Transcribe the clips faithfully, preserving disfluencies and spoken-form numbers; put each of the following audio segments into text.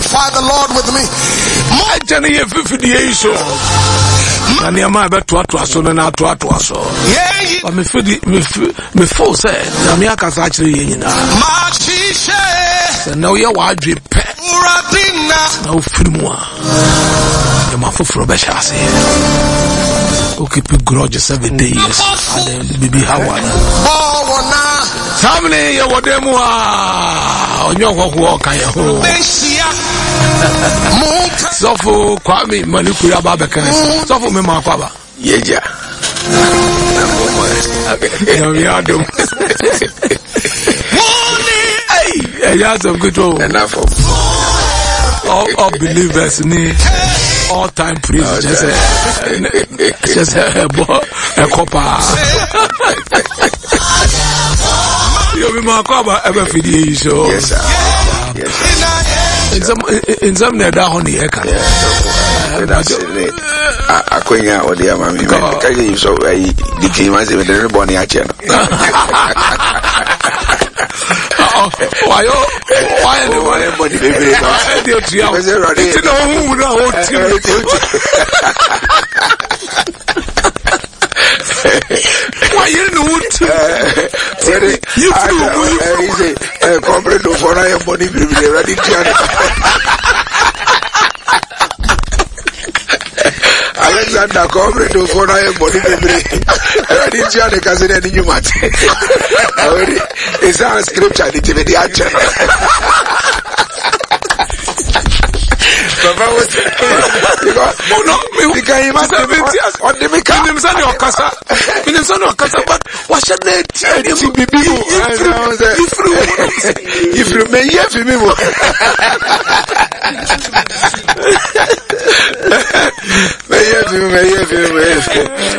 Magnify the Lord with me. My journey is fifty years old. And your mother to to us on and to us. Yeah, me feel me full say, Yamiakas actually in now you're wild drip. No free the mouth of Robert who keep you grudges every day. Yes, and baby Howard. Family, you were them on your walk. I hope. So for Kwame Manukuya Babaka, so for me, Makaba. Yeah, hey, you have some good road. Enough of all, all believers need all time praise. Just a, just a, a copper. You be Makaba ever for the show. Yes, sir. In some, in some, they're down on the echo. I couldn't get what the mammy can you so I became as if they're born in channel. Why, why, anybody, baby? Why you know what? You say, I comprehend for I am body ready Alexander comprehend for I am body ready to cousin and you match. It's our scripture, it's the channel. Papa was oh no, we can imagine on the mechanism of Casa, Minimson of Casa, but what should they tell you? If you may have me, may have you, may have you, may have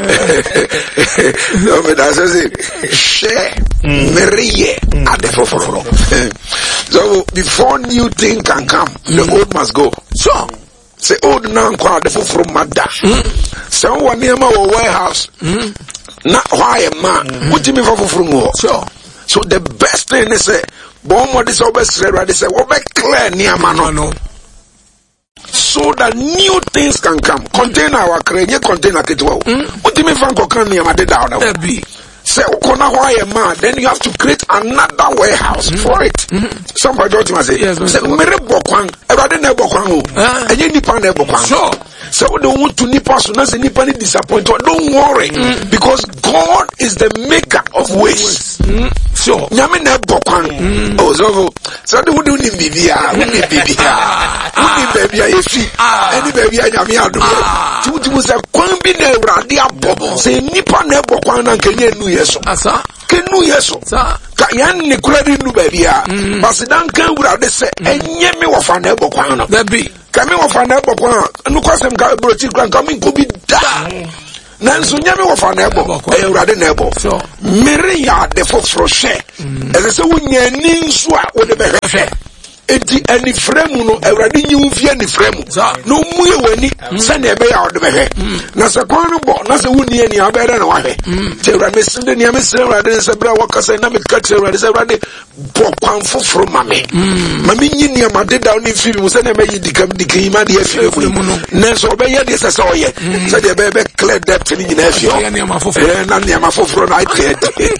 you. No, but that's it. Share, Marie, at the Foforo. So before new thing can come, the old must go. So, say old now crowd the from Mada. Someone near my warehouse. Not why a man. What do you mean for from war? So, so the best thing is say, bomb what is always said, right? They say, what make clear near man. So that new things can come. Contain our crane, contain a kit. What do you mean for can near my down? Say, then you have to create another warehouse mm-hmm. for it. Mm-hmm. Somebody don't say, yes, say, Merebokwang, everybody Nebokwang, and you Nipan Nebokwang. Sure. So we don't want to nip us, not Nipan disappointed. Don't worry, mm-hmm. because God is the maker of ways. Mm-hmm. Sure. Yamin Nebokwang. Oh, so, so do we do need baby? We need baby. We need baby. If you, any baby, I am here. To was a Kwambine Radia Bobo, say Nipan Nebokwang and Kenyan. Asa kenu yeso ka yan ne kuradi nu babia basidan kan wura de se enye me wo fa na ebokwan no da bi ka me wo fa na ebokwan no kwasem ka brochi kran ka me ko bi da nanso nya me wo fa na ebokwan e wura de na ebo mere ya de foforo she e se wo nya ni nso a wo de be hwehwe enti ani fremu no awrade nyi mfie ni fremu no muye wani se na ebe ya ode behwe na se kwan no bo na se wuni ani abere na wahwe te awrade sinde ni amesire awrade se bra wakasa na metka te awrade se awrade bo kwan foforo mame mame nyi ni amade da oni fi mu se na me yidi kam dikin ma de afi mu no na so be ye de se se oye se de be be clear depth ni nyina afi o na ni ama foforo na ite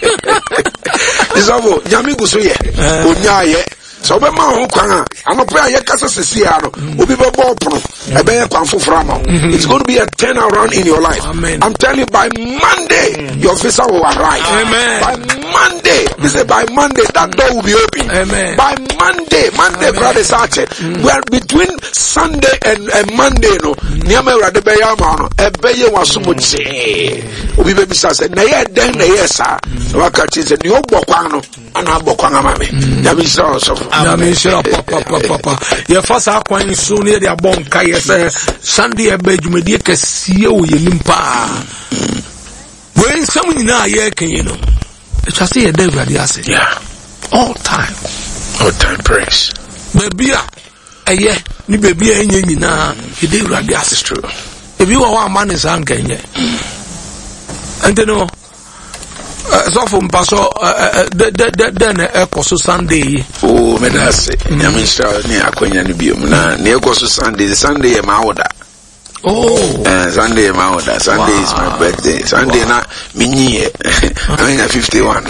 isavo nyame guso ye onya ye so be ma ho kwan a anopa ye kasa sesia no obi be bo pro e be kwan foforo ma it's going to be a turn around in your life. Amen. I'm telling you, by Monday your visa will arrive. Amen. By Monday, this is by Monday that door will be open. Amen. By Monday, Monday brother Sache, we are between Sunday and, and Monday no niam urade be ya ma no e be ye wasumo che obi be bisa se na ye den na ye sa wakati se ni ogbokwan no ana ogbokwan amame ya bi so so na me sure papa papa papa ye fasa akwan so ne de abon kai se Sunday e be dwumadi kese o ye nimpa when someone na ye kan you know it was say dey urade ase yeah all time all time praise baby eye ni baby enye nyina e dey urade ase true if you are one man is ankenye and you know so from Paso then a course Sunday. Oh, me that's it. Nyamisha ni akwenya ni biom na ne ekoso Sunday. Sunday e maoda. Oh, uh, Sunday maoda. Sunday wow. is my birthday. Sunday wow. na minyi. I mean fifty-one.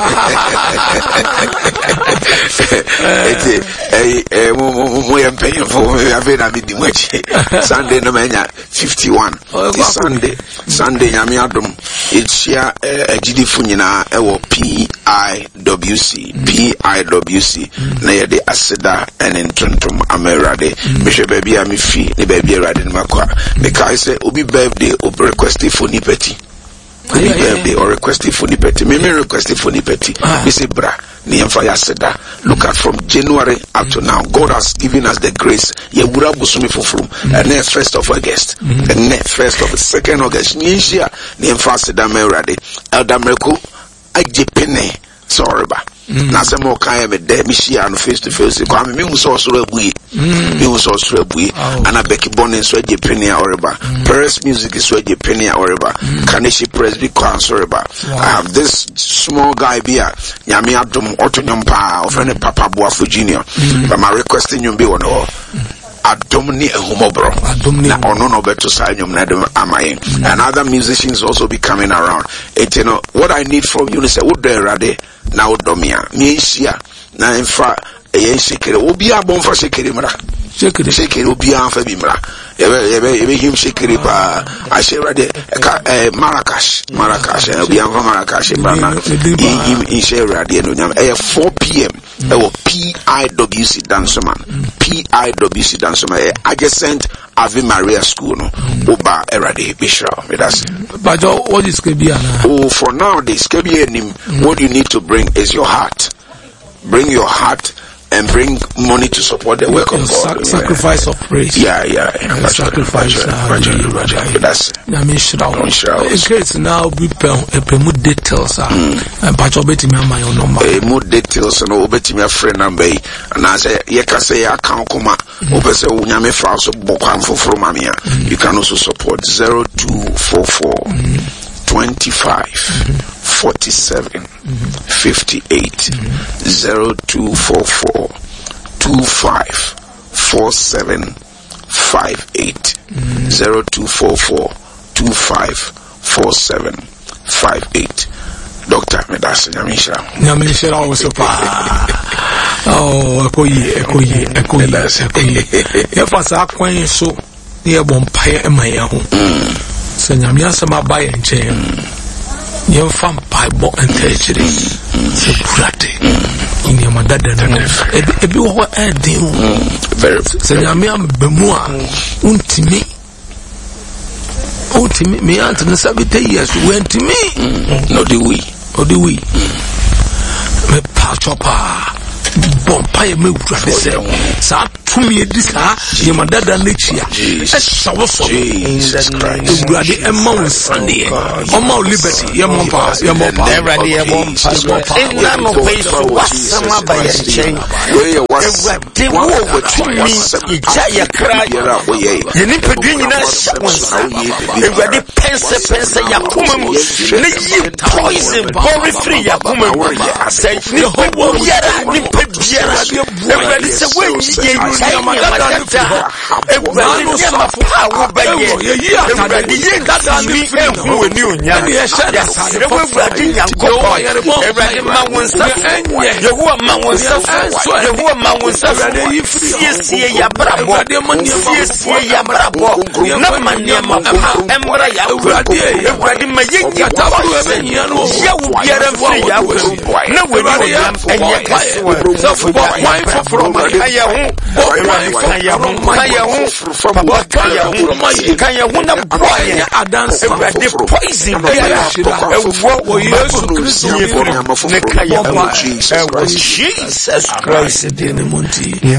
Eti eh eh mo mo yempenyo for me ave na bidi mwachi. Sunday no menya fifty-one. This Sunday Sunday nyame adom etia agidifo nyina ewo P I W C P I W C na ye de aseda en ntontom amerade me hwe ba bia me fi ne ba bia rade no makwa because say obi birthday o request for nipeti obi birthday or request for nipeti me me request for nipeti me say bra ni emfa ya seda look at from January up to now God has given us the grace ye wura busumi foforo and next first of August and next first of second August ni nsia ni emfa seda merade elder miracle ajepene sorry ba na se mo kan me de mi shia no face to face ko am me hu so so abui me hu so so abui ana Becky Bonne so ajepene oreba Paris music is so ajepene oreba Kaneshi Press be ko sorry ba I have this small guy bia nyame adom otonyom pa ofene Papa Boafo Junior but my requesting you be one o Adomni ehumobro na ono no beto sa nyom na dem amaye and other musicians also be coming around it you know what I need from you is say what there rade na odomia mi hia na emfa eye shekere obi abon fa shekere mra shekere shekere obi anfa bi mra ebe ebe ebe him shekere ba ashera de ka Marrakesh Marrakesh obi anfa Marrakesh ba na him in shera de no nyam e four p m e wo P I W C Dansoman P I W C Dansoman adjacent Ave Maria School no oba erade bishop me that's but what is Kebia na oh for now this Kebia nim what you need to bring is your heart. Bring your heart and bring money to support the work of God. Sac- sacrifice of praise. Yeah, yeah. yeah. That's sacrifice. That's it. I mean, should I? In case now we pay more details. And but you bet me my own number. More details and you bet me a friend number. And I say, you can say I can't come. Over say unyame fast bokwan from mamia. You can also support zero two four four twenty-five forty-seven fifty-eight zero two four four two five four seven five eight zero two four four two five four seven five eight. Doctor Medasi Nyamisha Nyamisha also pa oh ekoyi ekoyi ekoyi ekoyi e fa sa kwan so e bom pae e man ya ho se nyamia sama ba ye nche you fam Bible and tertiary. So kurate. In your madada na. Ebi wo e den. Very. Se nyame am bemu a untimi. Untimi me ant na seventy years wentimi. No the we. O the we. Me pa chopa. Bompa me wura se. Sa tumi edisa ye madada na chia. E sawo so. Jesus Christ. Urade emma won Sunday. Oma liberty ye mompa ye mompa. Everybody ye mompa. Inna no face for wasama ba ye chen. We was de wo wo tumi ija ye kra ye ni pedin nyina sha won. Everybody pense pense ya kuma mu. Ne yi poison bori free ya kuma mu. Say ni ho wo yara ni pebiara. Everybody say we ye everybody never power by ye. Everybody ye got me who knew ya. Everybody yanko. Everybody man wants stuff. You who a man wants stuff. You who a man wants stuff. Yes, ye ya brabo. Yes, ye ya brabo. No man ya ma emra ya. Everybody ma ye ya tawo. Ya wo biara free ya wo. Na we ni ya enye kaso. So for why for from ya hu. Kaya hu, kaya hu, papa kaya hu, kaya hu na boy adanse everybody poison there. Ewo Yesu Kristo ne kaya hu, Jesus Christ.